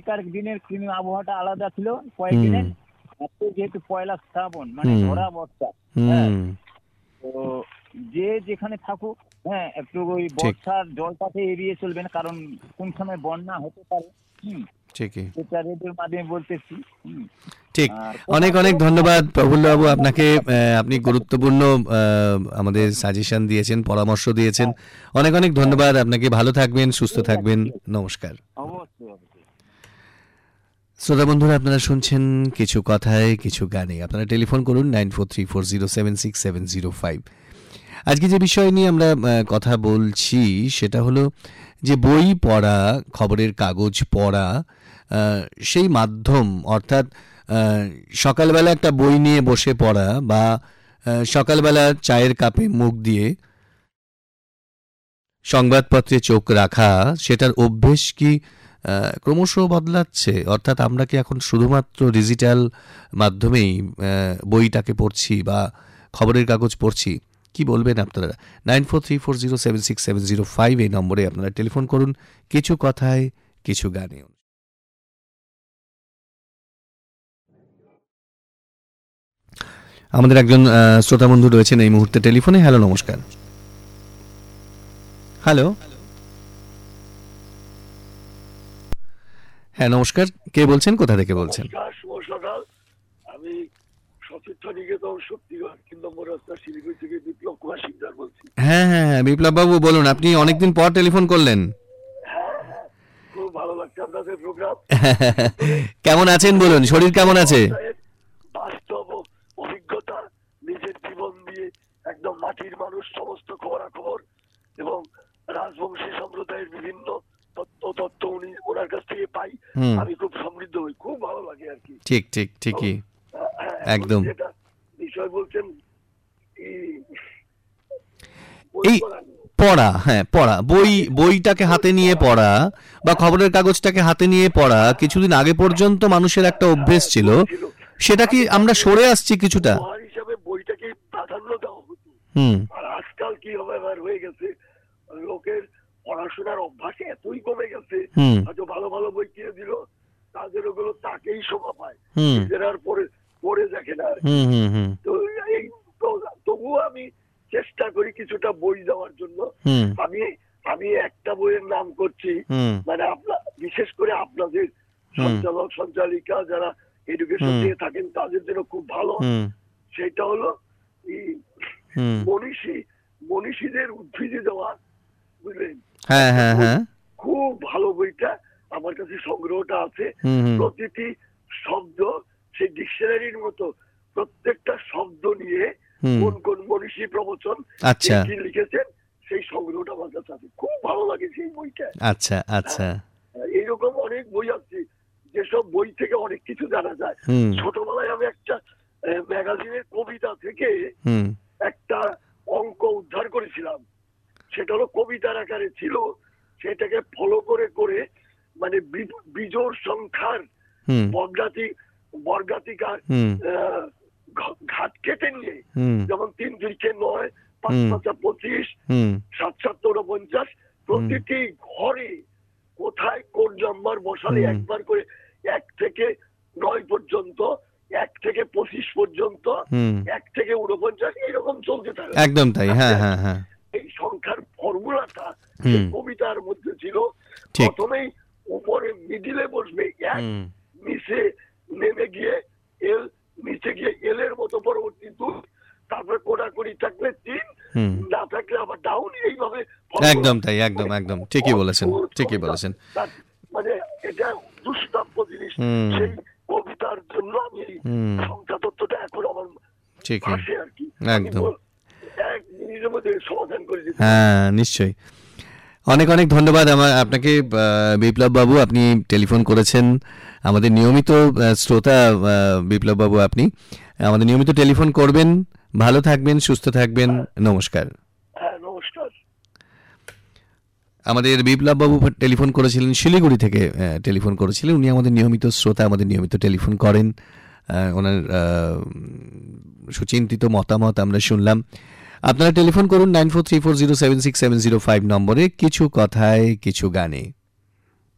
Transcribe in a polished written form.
আগেকার দিনের আবহাওয়াটা আলাদা ছিল কয়েকদিনের। যেহেতু পয়লা শ্রাবণ মানে ধরা বর্ষা, হ্যাঁ, তো যে যেখানে থাকুক, হ্যাঁ, একটু ওই বর্ষার জলটাকে এড়িয়ে চলবেন, কারণ কোন সময় বন্যা হতে পারে। ঠিকই, সেটা রেডিওর মাধ্যমে বলতেছি। ঠিক। অনেক অনেক ধন্যবাদ প্রফুল্লবাবু আপনাকে। আপনি গুরুত্বপূর্ণ আমাদের সাজেশন দিয়েছেন, পরামর্শ দিয়েছেন। অনেক অনেক ধন্যবাদ আপনাকে। ভালো থাকবেন, সুস্থ থাকবেন। নমস্কার। অবশ্যই। শ্রোতা বন্ধুরা, আপনারা শুনছেন কিছু কথায় কিছু গানে। আপনারা টেলিফোন করুন 9434076705। আজকে যে বিষয় নিয়ে আমরা কথা বলছি সেটা হলো যে বই পড়া, খবরের কাগজ পড়া, সেই মাধ্যম, অর্থাৎ সকালবেলা একটা বই নিয়ে বসে পড়া বা সকালবেলা চায়ের কাপে মুখ দিয়ে সংবাদপত্রে চোখ রাখা, সেটার অভ্যেস কি ক্রমশ বদলাচ্ছে? অর্থাৎ আমরা কি এখন শুধুমাত্র ডিজিটাল মাধ্যমেই বইটাকে পড়ছি বা খবরের কাগজ পড়ছি? কি বলবেন আপনারা? 9434076705 এই নম্বরে আপনারা টেলিফোন করুন। কিছু কথায় কিছু গানে। আমাদের একজন শ্রোতা বন্ধু রয়েছেন এই মুহূর্তে টেলিফোনে। হ্যালো, নমস্কার। হ্যালো, হ্যাঁ নমস্কার। কে বলছেন, কোথা থেকে বলছেন? শুভ সকাল। আমি সতীর্থ নিকেতন শক্তিগড় 3 নম্বর রাস্তা শিলিগুড়ি থেকে বিপ্লব কুমার সিকদার বলছি। হ্যাঁ হ্যাঁ হ্যাঁ, বিপ্লব বাবু বলুন। আপনি অনেকদিন পর টেলিফোন করলেন। খুব ভালো লাগছে আপনাদের প্রোগ্রাম। কেমন আছেন বলুন, শরীর কেমন আছে? বাস্তব অভিজ্ঞতা, নিজের জীবন দিয়ে একদম মাটির মানুষ সমস্ত খবরাখবর এবং রাজবংশী সম্প্রদায়ের বিভিন্ন তথ্য উনি ওনার কাছ থেকে পাই। আমি খুব সমৃদ্ধ হই, খুব ভালো লাগে আর কি। ঠিক ঠিক ঠিকই, একদম। যেটা বিষয় বলছেন এই পড়া, হ্যাঁ পড়া, বইটাকে হাতে নিয়ে পড়া বা খবরের কাগজটাকে হাতে নিয়ে পড়া কিছুদিন আগে পর্যন্ত মানুষের একটা অভ্যেস ছিল, সেটা কি আমরা সরে আসছি কিছুটা? হিসাবে বইটাকে প্রাধান্য দেওয়া হতো। আর আজকাল কি হবে হয়ে গেছে, লোকের পড়াশোনার অভ্যাস এতই কমে গেছে, হয়তো ভালো ভালো বই কিনে দিল, তাদের ওগুলো তাকেই শোভা পায়, নিজেরা আর পড়ে দেখে না। তো তবুও আমি চেষ্টা করি কিছুটা বই দেওয়ার জন্য। আমি একটা বইয়ের নাম করছি, মানে বিশেষ করে আপনাদের সঞ্চালক সঞ্চালিকা যারা এডুকেশন দিয়ে থাকেন তাদের জন্য খুব ভালো। সেটা হলো মনীষীদের উদ্ধৃতি দেওয়া, বুঝলেন? হ্যাঁ হ্যাঁ হ্যাঁ, খুব ভালো বইটা, আমার কাছে সংগ্রহটা আছে। প্রতিটি শব্দ সেই ডিকশনারির মতো, প্রত্যেকটা শব্দ নিয়ে কোন কোন মনীষী প্রবচন কি লিখেছেন সেই সংগ্রহটা আমার কাছে আছে। খুব ভালো লাগে সেই বইটা। আচ্ছা আচ্ছা, এইরকম অনেক বই আছে যেসব বই থেকে অনেক কিছু জানা যায়। ছোটবেলায় আমি একটা ম্যাগাজিনের কবিতা থেকে একটা অঙ্ক উদ্ধার করেছিলাম, সেটা হলো কবিতার আকারে ছিল। সেটাকে ফলো করে করে মানে বিজোড় সংখ্যার বর্গাতিকার ঘাট কেটে নিয়ে, যেমন 3 দুইকে 9, 5 5 25, 7 7 49, প্রতিটি ঘরে কোথায় কোন নাম্বার বসালে একবার করে 1 থেকে 9 পর্যন্ত, 1 থেকে 25 পর্যন্ত, 1 থেকে 49 এরকম চলতে থাকে। একদম তাই, হ্যাঁ হ্যাঁ হ্যাঁ। এই সংখ্যার ফর্মুলাটা কবিতার মধ্যে ছিল। প্রথমেই উপরে মিডিলে বসবে 1, নিচে নেমে গিয়ে এল, নিচে গিয়ে এল এর মতো পরবর্তী 2, তারপরে কোড়াকুড়ি থাকলে 3, না থাকলে আবার ডাউন, এইভাবে। একদম তাই, একদম একদম ঠিকই বলেছেন, ঠিকই বলেছেন। মানে এটা দুষ্প্রাপ্য জিনিস। সেই কবিতার জন্য আমি এই সংখ্যা তত্ত্বটা এখন আমার আসে আর কি, একদম এক মিনিটের মধ্যে সমাধান করে দিতে। হ্যাঁ নিশ্চয়ই। অনেক অনেক ধন্যবাদ আপনাকে বিপ্লব বাবু, আপনি টেলিফোন করেছেন। আমাদের নিয়মিত শ্রোতা বিপ্লব বাবু, আপনি আমাদের নিয়মিত টেলিফোন করবেন। ভালো থাকবেন, সুস্থ থাকবেন। নমস্কার। হ্যাঁ নমস্কার। আমাদের বিপ্লব বাবু টেলিফোন করেছিলেন, শিলিগুড়ি থেকে টেলিফোন করেছিলেন। উনি আমাদের নিয়মিত শ্রোতা, আমাদের নিয়মিত টেলিফোন করেন। ওনার সুচিন্তিত মতামত আমরা শুনলাম। আপনারা টেলিফোন করুন 9434076705 নম্বরে। কিছু কথায় কিছু গানে।